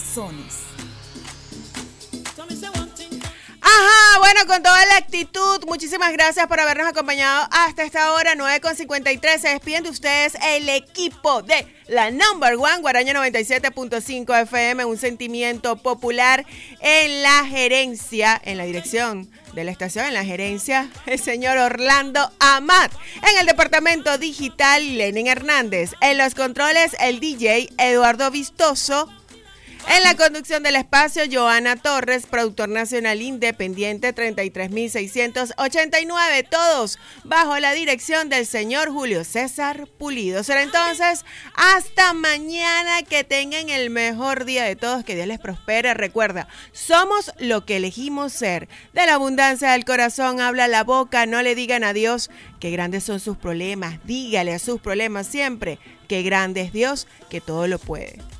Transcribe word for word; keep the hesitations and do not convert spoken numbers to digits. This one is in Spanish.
corazones. Ajá, bueno, con toda la actitud, muchísimas gracias por habernos acompañado hasta esta hora, nueve con cincuenta y tres. Se despiden de ustedes el equipo de la Number One, Guaraña noventa y siete punto cinco F M, un sentimiento popular en la gerencia, en la dirección de la estación, en la gerencia, el señor Orlando Amat. En el departamento digital, Lenin Hernández. En los controles, el D J Eduardo Vistoso. En la conducción del espacio, Joana Torres, productor nacional independiente treinta y tres mil seiscientos ochenta y nueve, todos bajo la dirección del señor Julio César Pulido. Será entonces hasta mañana, que tengan el mejor día de todos, que Dios les prospere. Recuerda, somos lo que elegimos ser. De la abundancia del corazón habla la boca, no le digan a Dios qué grandes son sus problemas, dígale a sus problemas siempre que grande es Dios, que todo lo puede.